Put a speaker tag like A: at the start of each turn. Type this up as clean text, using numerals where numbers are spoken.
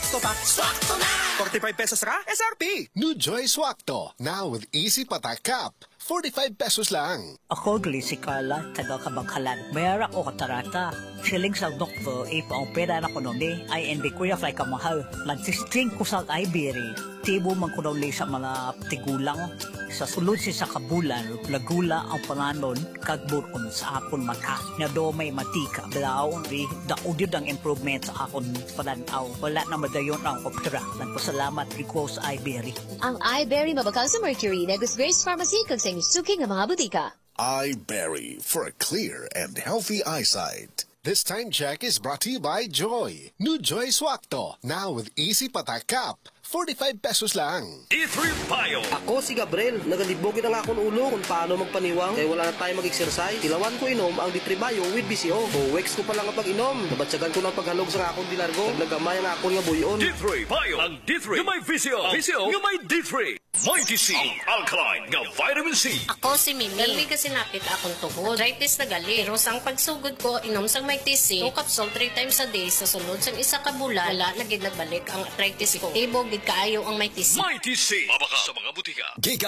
A: Swakto pa. Swakto na! 45 pesos ra? SRP!
B: New Joy Swakto, now with Easy Patak Cup. 45 pesos lang.
C: Ako gali si Carla, taga Kabangkalan. Mayara ko katarata. Siling sa doktor, ipaong pera na ko noon ay hindi ko fly ka mahal. Nagsistring ko sa Ibery. Tibo man ko daw sa mga tigulang. Sa sulod siya sa kabulan, lagula ang panganon, kagburon sa akon mata. Nga do may matika. Dalaw, daudyod ang improvement sa akon pananaw. Wala na madayon ang opera. Nagpasalamat ko sa Ibery.
D: Ang iBerry mabakal sa Mercury na Grace Pharmacy kag sa suki nga mga butika.
E: iBerry for a clear and healthy eyesight.
B: This time check is brought to you by Joy. New Joy Swakto, now with Easy Patak Cup. 45 pesos lang.
F: D3 Bio.
G: Ako si Gabriel, nagalibogin ang akong ulo kung paano magpaniwang kaya wala na tayo mag-exercise. Tilawan ko inom ang D3 Bio with BCO. Weeks ko pa lang ang pag-inom. Nabatsagan ko ng paghalog sa akong dilargo. Naglagamay ang akong nga buyon.
F: D3 Bio. Ang D3 yung may VCO. VCO yung may D3. Mighty C. Ang alkaline nga vitamin C.
H: Ako si Mimi. Galmi kasi napit akong tuhod. Arthritis na gali. Pero sang pagsugod ko, inom sang Mighty C. 2 capsule 3 times a day. Sa sunod sang isa ka bulan, wala na gid nagbalik ang arthritis ko. Tibog gid kaayo ang Mighty C.
F: Mighty C. Mabaka sa mga butika.